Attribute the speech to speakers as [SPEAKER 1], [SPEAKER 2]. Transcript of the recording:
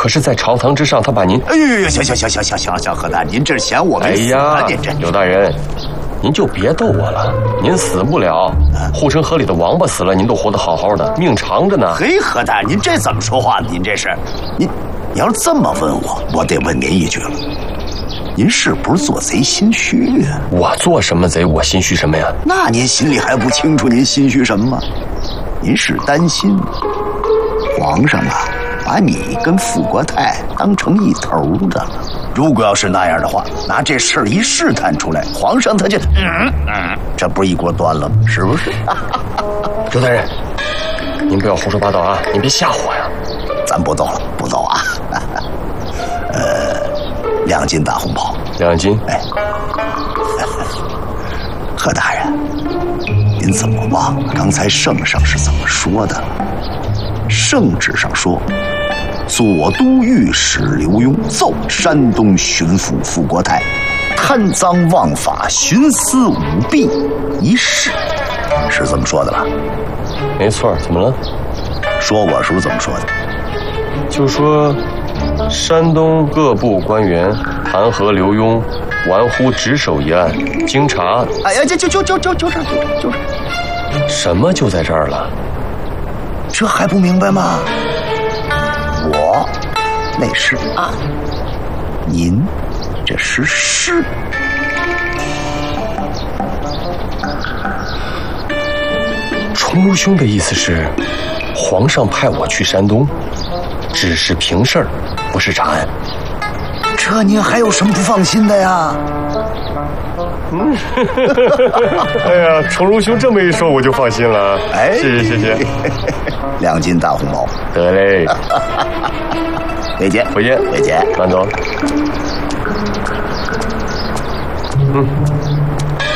[SPEAKER 1] 可是，在朝堂之上，他把您……
[SPEAKER 2] 哎呦，行，何大，您这嫌我没死啊？您这
[SPEAKER 1] 刘大人，您就别逗我了。您死不了，护城河里的王八死了，您都活得好好的，命长着呢。
[SPEAKER 2] 嘿，何大，您这怎么说话呢？您这是，你要是这么问我，我得问您一句了。您是不是做贼心虚啊？
[SPEAKER 1] 我做什么贼？我心虚什么呀？
[SPEAKER 2] 那您心里还不清楚您心虚什么吗？您是担心皇上啊，把你跟富国泰当成一头的了。如果要是那样的话，拿这事儿一试探出来，皇上他就这不是一锅端了吗？是不是？
[SPEAKER 1] 刘大人，您不要胡说八道啊！您别吓唬我呀！
[SPEAKER 2] 咱不走了，不走啊！2斤大红袍
[SPEAKER 1] ，2斤。
[SPEAKER 2] 哎，何大人，您怎么忘了刚才圣上是怎么说的？圣旨上说，左都御史刘墉奏山东巡抚富国泰贪赃枉法、徇私舞弊一事，是这么说的吧？
[SPEAKER 1] 没错，怎么了？
[SPEAKER 2] 说我时候怎么说的？
[SPEAKER 1] 就说山东各部官员弹劾刘墉玩忽职守一案，经查，
[SPEAKER 2] 哎呀，就这，
[SPEAKER 1] 什么就在这儿了？
[SPEAKER 2] 这还不明白吗？我那是案，您这是事。
[SPEAKER 1] 崇儒兄的意思是，皇上派我去山东，只是平事儿，不是查案。
[SPEAKER 2] 这您还有什么不放心的呀？
[SPEAKER 1] 哎呀，崇儒兄这么一说，我就放心了。
[SPEAKER 2] 哎，
[SPEAKER 1] 谢谢。
[SPEAKER 2] 2斤大红包，
[SPEAKER 1] 得嘞。
[SPEAKER 2] 回见，
[SPEAKER 1] 回见，慢走。